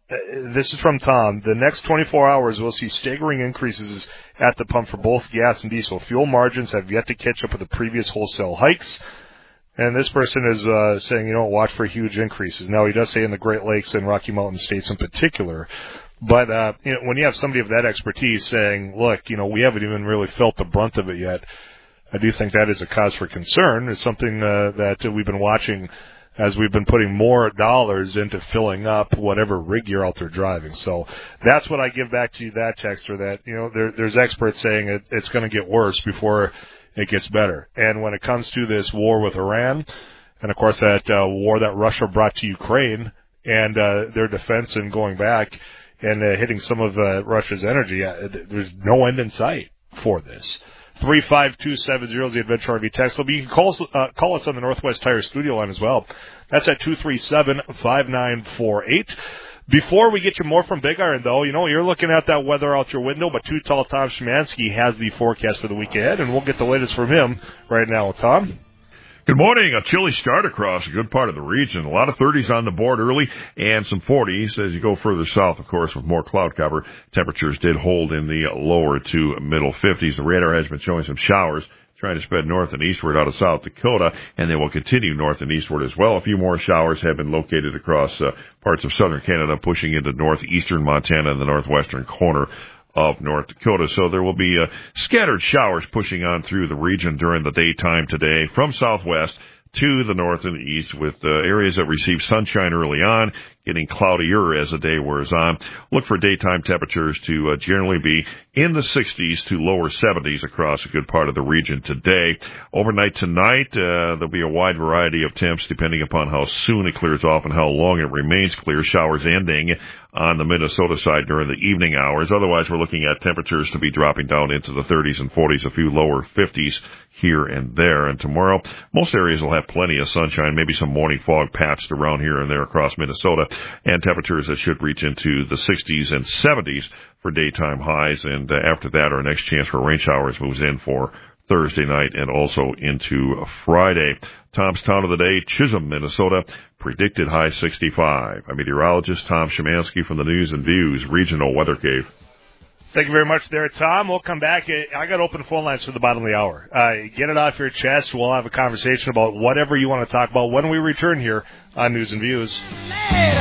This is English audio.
This is from Tom. The next 24 hours will see staggering increases at the pump for both gas and diesel. Fuel margins have yet to catch up with the previous wholesale hikes. And this person is saying, watch for huge increases. Now, he does say in the Great Lakes and Rocky Mountain states in particular. But, when you have somebody of that expertise saying, look, we haven't even really felt the brunt of it yet, I do think that is a cause for concern. It's something that we've been watching as we've been putting more dollars into filling up whatever rig you're out there driving. So that's what I give back to you, that texter, that, there's experts saying it's going to get worse before it gets better. And when it comes to this war with Iran, and, of course, that war that Russia brought to Ukraine and their defense and going back and hitting some of Russia's energy, there's no end in sight for this. 35270 is the Adventure RV text. You can call us on the Northwest Tire studio line as well. That's at 237-5948. Before we get you more from Big Iron, though, you're looking at that weather out your window, but Too Tall Tom Szymanski has the forecast for the week ahead, and we'll get the latest from him right now. Tom? Good morning. A chilly start across a good part of the region. A lot of 30s on the board early and some 40s as you go further south, of course, with more cloud cover. Temperatures did hold in the lower to middle 50s. The radar has been showing some showers trying to spread north and eastward out of South Dakota, and they will continue north and eastward as well. A few more showers have been located across parts of southern Canada, pushing into northeastern Montana and the northwestern corner of North Dakota. So there will be scattered showers pushing on through the region during the daytime today from southwest to the north and east, with areas that receive sunshine early on, getting cloudier as the day wears on. Look for daytime temperatures to generally be in the 60s to lower 70s across a good part of the region today. Overnight tonight, there'll be a wide variety of temps depending upon how soon it clears off and how long it remains clear. Showers ending on the Minnesota side during the evening hours. Otherwise, we're looking at temperatures to be dropping down into the 30s and 40s, a few lower 50s here and there. And tomorrow, most areas will have plenty of sunshine, maybe some morning fog patched around here and there across Minnesota, and temperatures that should reach into the 60s and 70s for daytime highs. And after that, our next chance for rain showers moves in for Thursday night and also into Friday. Tom's Town of the Day, Chisholm, Minnesota, predicted high 65. I'm meteorologist Tom Szymanski from the News and Views Regional Weather Cave. Thank you very much there, Tom. We'll come back. I got open phone lines for the bottom of the hour. Get it off your chest. We'll have a conversation about whatever you want to talk about when we return here on News and Views.